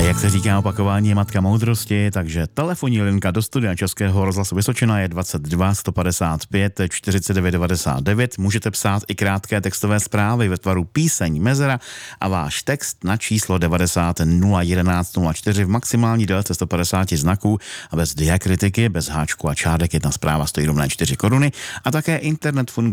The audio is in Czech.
Jak se říká, opakování je matka moudrosti, takže telefonní linka do studia Českého rozhlasu Vysočina je 22 155 49 99. Můžete psát i krátké textové zprávy ve tvaru píseň mezera a váš text na číslo 90 011 04 v maximální délce 150 znaků a bez diakritiky, bez háčku a čárek. Jedna zpráva stojí rovné 4 koruny a také internet funguje